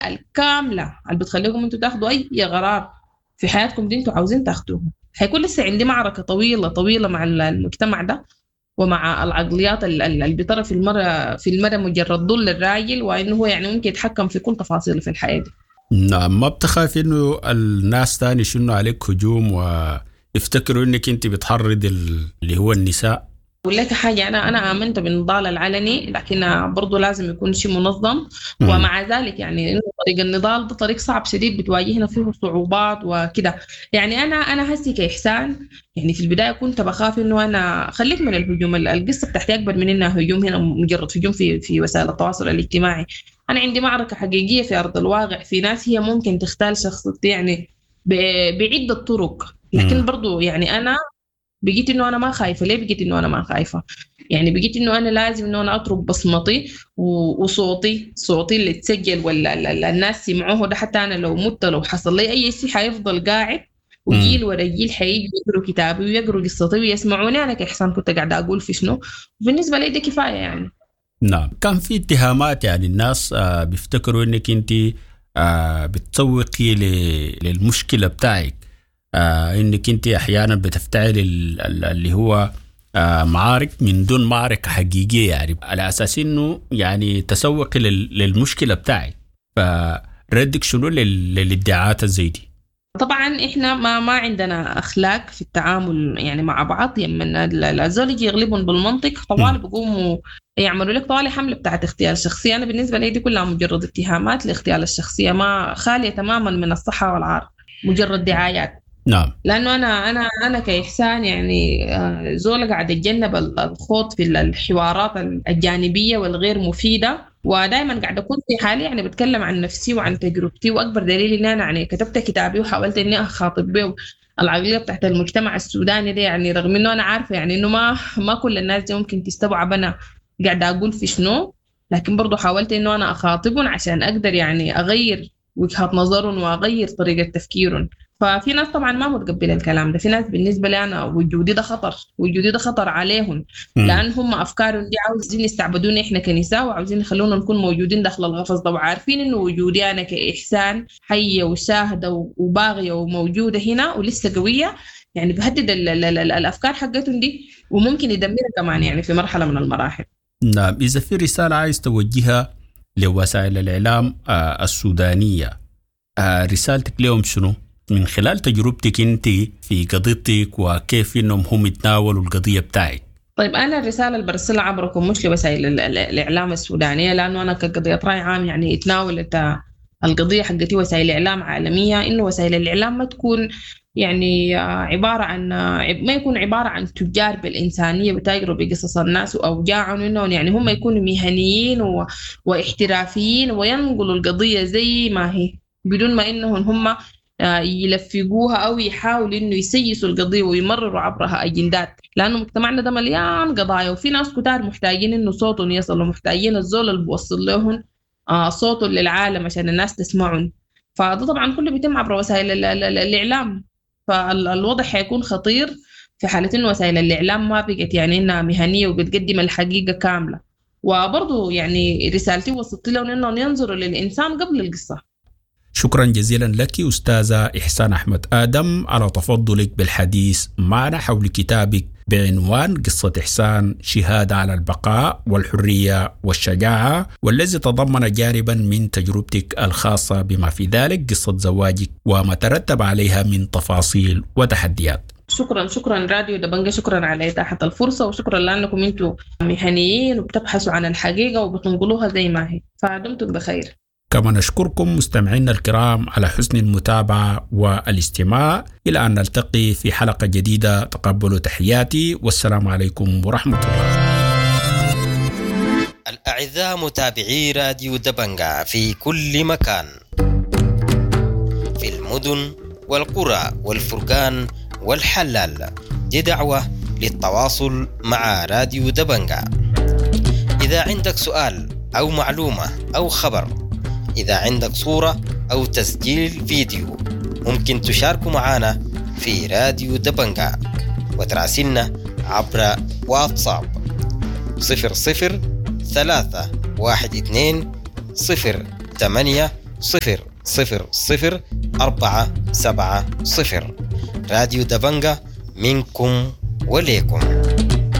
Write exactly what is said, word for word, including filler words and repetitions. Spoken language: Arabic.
الكاملة اللي بتخليكم انتوا تاخدوا أي قرار في حياتكم دي انتوا عاوزين تاخدوه. هيكون لسه عندي معركة طويلة طويلة مع المجتمع ده ومع العقليات اللي بيطرف في المرة في المرة مجرد ضل الراجل، وإنه هو يعني ممكن يتحكم في كل تفاصيل في الحياة دي. نعم. ما بتخاف إنه الناس تاني شنو عليك هجوم ويفتكروا إنك أنت بتحرض اللي هو النساء؟ أقول لك حاجة، أنا أنا آمنت بالنضال العلني، لكن برضو لازم يكون شيء منظم. ومع ذلك يعني إنه طريق النضال ده طريق صعب شديد، بتواجهنا فيه صعوبات وكده. يعني أنا أنا هسي كإحسان، يعني في البداية كنت بخاف إنه أنا خليك من الهجوم، القصة بتحتاج أكبر من إنها هجوم هنا مجرد هجوم في في وسائل التواصل الاجتماعي. أنا عندي معركة حقيقية في أرض الواقع، في ناس هي ممكن تختال شخصيتي يعني بعدة طرق، لكن برضو يعني أنا بقيت انه انا ما خايفه. ليه بقيت انه انا ما خايفه؟ يعني بقيت انه انا لازم انه انا اترك بصمتي وصوتي صوتي اللي اتسجل ولا الناس سمعوه ده. حتى انا لو مت، لو حصل لي اي شيء حيفضل قاعد، وجيل ورا جيل حييجوا يقروا كتابي ويقروا قصتي ويسمعوني انا كإحسان كنت قاعده اقول في شنو. بالنسبه لي ده كفايه يعني. نعم. كان في اتهامات، يعني الناس آه بيفتكروا انك انت آه بتسوقي للمشكله بتاعك، آه انك انت احيانا بتفتعل اللي هو آه معارك من دون معركه حقيقيه، يعني على اساس انه يعني تسوقي للمشكله بتاعك. فردك شنو للادعاءات زي دي؟ طبعا احنا ما ما عندنا اخلاق في التعامل يعني مع بعض. لما الزوج يغلبون بالمنطق طوال بيقوموا يعملوا لك طوالي حمله بتاعت اغتيال شخصيه. انا بالنسبه لي دي كلها مجرد اتهامات لاغتيال الشخصيه، ما خاليه تماما من الصحه والعار، مجرد دعايات. نعم. لانه انا انا انا كإحسان يعني زول قاعد اتجنب الخوض في الحوارات الجانبيه والغير مفيده، ودائما قاعد اكون في حالي يعني بتكلم عن نفسي وعن تجربتي. واكبر دليل ان انا يعني كتبت كتابي وحاولت اني اخاطب به العقليه بتاعت المجتمع السوداني ده، يعني رغم انه انا عارفه يعني انه ما ما كل الناس دي ممكن تستوعب انا قاعده اقول في شنو، لكن برضو حاولت انه انا اخاطبهم عشان اقدر يعني اغير وجهة نظرهم واغير طريقه تفكيرهم. ففي ناس طبعا ما متقبله الكلام ده. في ناس بالنسبه لي انا وجودي ده خطر، وجودي ده خطر عليهم، لان هم افكارهم دي عاوزين يستعبدونا احنا كنساء، وعاوزين يخلونا نكون موجودين داخل القفص ده، وعارفين انه وجودي انا كإحسان حيه وشاهده وباغيه وموجوده هنا ولسه قويه، يعني بهدد ال ال ال الافكار حقتهم دي، وممكن يدمرها كمان يعني في مرحله من المراحل. نعم. اذا في رساله عايز توجهها لوسائل الاعلام آه السودانيه، آه رسالتك لهم شنو من خلال تجربتك انت في قضيتك وكيف انهم هم يتناولوا القضيه بتاعك؟ طيب انا الرساله اللي برسلها عبركم مش لوسائل الاعلام السودانيه، لانه انا كقضيه راي عام يعني تناولت القضيه حقتي وسائل اعلام عالميه، انه وسائل الاعلام ما تكون يعني عباره عن ما يكون عباره عن تجار بالانسانيه بتاجروا بقصص الناس واوجاعهم، انهم يعني هم يكونوا مهنيين و... واحترافيين وينقلوا القضيه زي ما هي، بدون ما انهم هم يلفقوها أو يحاولوا إنه يسيسوا القضية ويمرروا عبرها أجندات. لأنه مجتمعنا ده مليان قضايا، وفي ناس كتار محتاجين إنه صوتهم يصل، ومحتاجين الزول اللي بوصل لهم صوتهم للعالم عشان الناس تسمعهم. فده طبعا كله بيتم عبر وسائل الإعلام. فالوضع حيكون خطير في حالة إنه وسائل الإعلام ما بقت يعني إنها مهنية وبتقدم الحقيقة كاملة. وبرضو يعني رسالتي وصلت لهم إنهم ينظروا للإنسان قبل القصة. شكرا جزيلا لك أستاذة إحسان أحمد آدم على تفضلك بالحديث معنا حول كتابك بعنوان قصة إحسان، شهادة على البقاء والحرية والشجاعة، والذي تضمن جانبا من تجربتك الخاصة بما في ذلك قصة زواجك وما ترتب عليها من تفاصيل وتحديات. شكرا شكرا راديو دبنجة، شكرا على إتاحة الفرصة، وشكرا لأنكم أنتم مهنيين وبتبحثوا عن الحقيقة وبتنقلوها زي ما هي، فدمتم بخير. كما نشكركم مستمعينا الكرام على حسن المتابعة والاستماع. إلى أن نلتقي في حلقة جديدة، تقبلوا تحياتي والسلام عليكم ورحمة الله. الأعزاء متابعي راديو دبنجة في كل مكان، في المدن والقرى والفرقان والحلال، دي دعوة للتواصل مع راديو دبنجة. إذا عندك سؤال أو معلومة أو خبر، إذا عندك صورة أو تسجيل فيديو، ممكن تشاركوا معنا في راديو دبنجة وتراسلنا عبر واتساب صفر صفر ثلاثة واحد اثنين صفر ثمانية صفر صفر صفر أربعة سبعة صفر. راديو دبنجة، منكم وليكم.